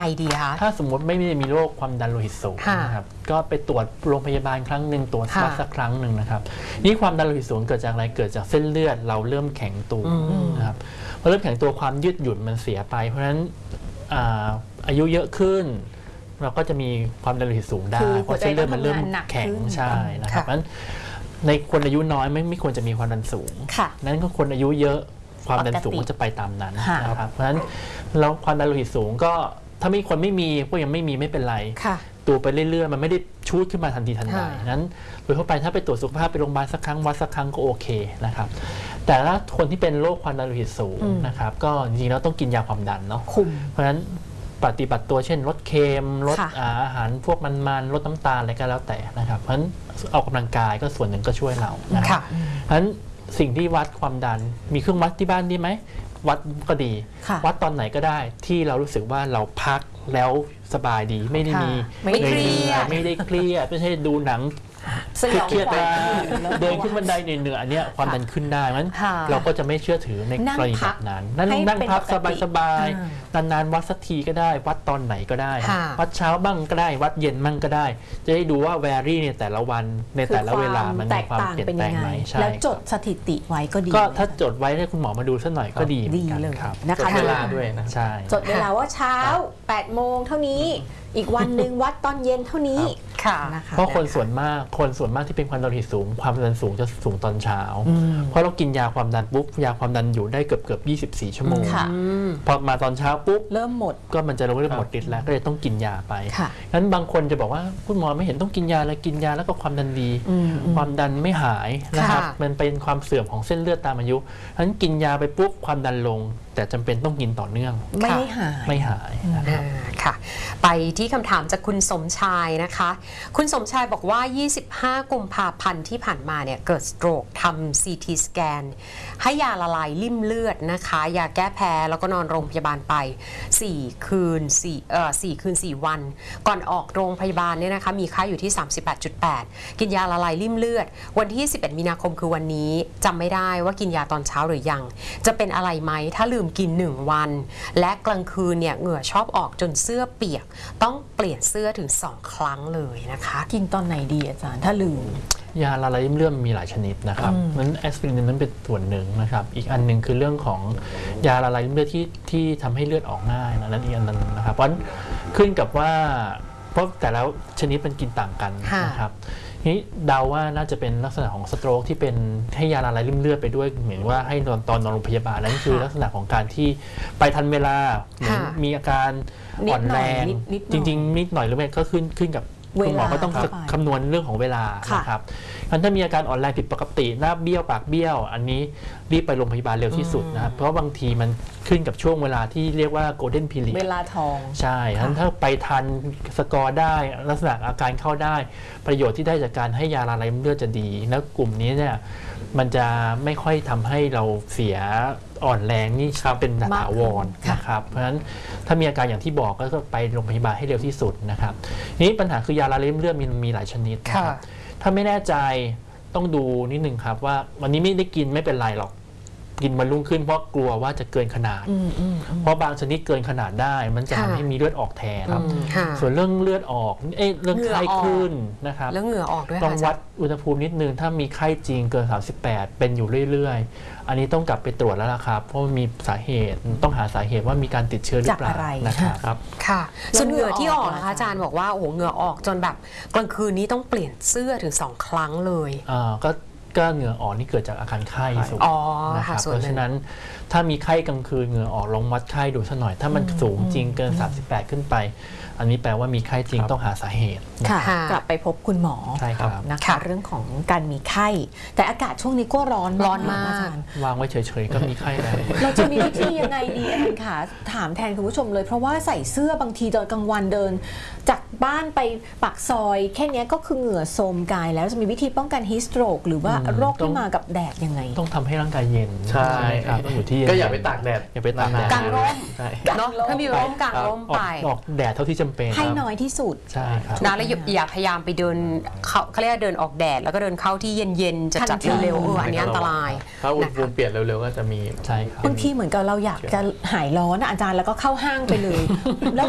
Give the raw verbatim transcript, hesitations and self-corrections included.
ไอเดียคะถ้าสมมติไม่ได้มีโรคความดันโลหิตสูงนะครับก็ไปตรวจโรงพยาบาลครั้งหนึ่งตรวจสักครั้งหนึ่งนะครับนี่ความดันโลหิตสูงเกิดจากอะไรเกิดจากเส้นเลือดเราเริ่มแข็งตัวนะครับพอเริ่มแข็งตัวความยืดหยุ่นมันเสียไปเพราะฉะนั้นอายุเยอะขึ้นเราก็จะมีความดันโลหิตสูงได้เพราะเส้นเลือดมันเริ่มแข็งใช่นะครับเพราะฉะนั้นในคนอายุน้อยไม่ไม่ควรจะมีความดันสูงนั้นก็คนอายุเยอะความดันสูงก็จะไปตามนั้นนะครับเพราะฉะนั้นเราความดันโลหิตสูงก็ถ้ามีคนไม่มีก็ยังไม่มีไม่เป็นไรตัวไปเรื่อยๆมันไม่ได้ชูดขึ้นมาทันทีทันใดนั้นโดยทั่วไปถ้าไปตรวจสุขภาพไปโรงพยาบาลสักครั้งวัดสักครั้งก็โอเคนะครับแต่ถ้าคนที่เป็นโรคความดันโลหิตสูงนะครับก็จริงๆแล้วต้องกินยาความดันเนาะเพราะฉะนั้นปฏิบัติตัวเช่นลดเค็มลดอาหารพวกมันๆลดน้ำตาลอะไรก็แล้วแต่นะครับเพราะฉะนั้นออกกำลังกายก็ส่วนหนึ่งก็ช่วยเรานะครับเพราะฉะนั้นสิ่งที่วัดความดันมีเครื่องวัดที่บ้านดีไหมวัดก็ดีวัดตอนไหนก็ได้ที่เรารู้สึกว่าเราพักแล้วสบายดีไม่ได้มีไม่เครียดไม่ได้เครียดไม่ใช่ดูหนังเครียดมาเดินขึ้นบันไดเหนื่อยๆอันนี้ความดันขึ้นได้มันเราก็จะไม่เชื่อถือในกรณีแบบนั้นนั่งนั่งพักสบายๆนานๆวัดสักทีก็ได้วัดตอนไหนก็ได้วัดเช้าบ้างก็ได้วัดเย็นบ้างก็ได้จะได้ดูว่าแวรี่ในแต่ละวันในแต่ละเวลามันมีความเปลี่ยนแปลงไหมใช่แล้วจดสถิติไว้ก็ดีก็ถ้าจดไว้ให้คุณหมอมาดูสักหน่อยก็ดีดีเลยนะคะเวลาด้วยนะใช่จดเวลาว่าเช้าแปดโมงเท่านี้อีกวันหนึ่งวัดตอนเย็นเท่านี้ค่ะเพราะคนส่วนมากคนส่วนมากที่เป็นความดันโลหิตสูงความดันสูงจะสูงตอนเช้าเพราะเรากินยาความดันปุ๊บยาความดันอยู่ได้เกือบเกือบยี่สิบสี่ชั่วโมงพอมาตอนเช้าปุ๊บเริ่มหมดก็มันจะเริ่มหมดฤทธิ์แล้วก็เลยต้องกินยาไปงั้นบางคนจะบอกว่าคุณหมอไม่เห็นต้องกินยาเลยกินยาแล้วก็ความดันดีความดันไม่หายนะครับมันเป็นความเสื่อมของเส้นเลือดตามอายุงั้นกินยาไปปุ๊บความดันลงแต่จำเป็นต้องกินต่อเนื่องไม่หายไม่หายนะครับค่ะไปที่คำถามจากคุณสมชายนะคะคุณสมชายบอกว่ายี่สิบห้ากุมภาพันธ์ที่ผ่านมาเนี่ยเกิดสโตรกทำ ซี ที สแกนให้ยาละลายริ่มเลือดนะคะยาแก้แพ้แล้วก็นอนโรงพยาบาลไปสี่คืน4เอ่อ4คืนสี่วันก่อนออกโรงพยาบาลเนี่ยนะคะมีค่าอยู่ที่ สามสิบแปดจุดแปด กินยาละลายริ่มเลือดวันที่สิบเอ็ดมีนาคมคือวันนี้จำไม่ได้ว่ากินยาตอนเช้าหรือยังจะเป็นอะไรไหมถ้าลืมกินหนึ่งวันและกลางคืนเนี่ยเหงื่อชอบออกจนเสื้อเปียกต้องเปลี่ยนเสื้อถึงสองครั้งเลยนะคะกินตอนไหนดีอาจารย์ถ้าลืมยาละลายริ่มเลือดมีหลายชนิดนะครับนั้นแอสไพรินนั้นเป็นส่วนหนึ่งนะครับอีกอันหนึ่งคือเรื่องของยาละลายริ่มเลือดที่ที่ทำให้เลือดออกง่ายนั่นอีกอันนึงนะครับเพราะขึ้นกับว่าเพราะแต่แล้วชนิดมันกินต่างกันนะครับนี้เดาว่าน่าจะเป็นลักษณะของสโตรกที่เป็นให้ยาละลายริ่มเลือดไปด้วยเหมือนว่าให้ตอนตอนนอนโรงพยาบาลนั่นคือลักษณะของการที่ไปทันเวลาเหมือนมีอาการอ่อนแรงจริงๆนิดหน่อยหรือไม่ก็ขึ้นขึ้นกับคุณหมอก็ต้องคำนวณเรื่องของเวลานะครับถ้ามีอาการอ่อนแรงผิดปกติหน้าเบี้ยวปากเบี้ยวอันนี้รีบไปโรงพยาบาลเร็วที่สุดนะครับเพราะบางทีมันขึ้นกับช่วงเวลาที่เรียกว่า golden period เวลาทองใช่ถ้าไปทันสกอร์ได้ลักษณะอาการเข้าได้ประโยชน์ที่ได้จากการให้ยาละลายริ่มเลือดจะดีแล้วกลุ่มนี้เนี่ยมันจะไม่ค่อยทำให้เราเสียอ่อนแรงนี่เป็นถาวรนะครับเพราะฉะนั้นถ้ามีอาการอย่างที่บอกก็ไปโรงพยาบาลให้เร็วที่สุดนะครับนี้ปัญหาคือยาละลายริ่มเลือดมีมีหลายชนิดนะครับถ้าไม่แน่ใจต้องดูนิดหนึ่งครับว่าวันนี้ไม่ได้กินไม่เป็นไรหรอกกินมันรุ่งขึ้นเพราะกลัวว่าจะเกินขนาดเพราะบางชนิดเกินขนาดได้มันจะทำให้มีเลือดออกแทนครับส่วนเรื่องเลือดออกเอ้เรื่องไข้ขึ้นนะครับเรื่องเหงื่อออกด้วยต้องวัดอุณหภูมินิดนึงถ้ามีไข้จริงเกินสามสิบแปดเป็นอยู่เรื่อยๆอันนี้ต้องกลับไปตรวจแล้วล่ะครับเพราะมีสาเหตุต้องหาสาเหตุว่ามีการติดเชื้อหรือเปล่านะครับค่ะส่วนเหงื่อที่ออกนะคะอาจารย์บอกว่าโอ้โหเหงื่อออกจนแบบกลางคืนนี้ต้องเปลี่ยนเสื้อถึงสองครั้งเลยอ่าก็ก็เหงื่อออกนี่เกิดจากอาการไข้สูงนะครับเพราะฉะนั้นถ้ามีไข้กลางคืนเหงื่อออกลองวัดไข้ดูสักหน่อยถ้ามันสูงจริงเกินสามสิบแปดขึ้นไปอันนี้แปลว่ามีไข้จริงต้องหาสาเหตุค่ะกลับไปพบคุณหมอใช่ครับนะคะเรื่องของการมีไข้แต่อากาศช่วงนี้ก็ร้อนร้อนมากวางไว้เฉยๆก็มีไข้แล้วเราจะมีวิธียังไงดีอาจารย์คะถามแทนคุณผู้ชมเลยเพราะว่าใส่เสื้อบางทีตอนกลางวันเดินจากบ้านไปปากซอยแค่นี้ก็คือเหงื่อโทรมกายแล้วจะมีวิธีป้องกันฮีสโตรกหรือว่าโรคที่มากับแดดยังไงต้องทำให้ร่างกายเย็นใช่ครับต้องอยู่ที่ก็อย่าไปตากแดดอย่าไปตากแดดกางร่มเนาะถ้ามีร่มกางร่มไปออกแดดเท่าที่จำเป็นให้น้อยที่สุดใช่ครับนะแล้วอย่าพยายามไปเดินเขาเขาเรียกเดินออกแดดแล้วก็เดินเข้าที่เย็นๆจัดๆเร็วๆเอออันนี้อันตรายถ้าอุณหภูมิเปลี่ยนเร็วๆก็จะมีใช่ครับบางทีเหมือนกับเราอยากจะหายร้อนอาจารย์แล้วก็เข้าห้างไปเลยแล้ว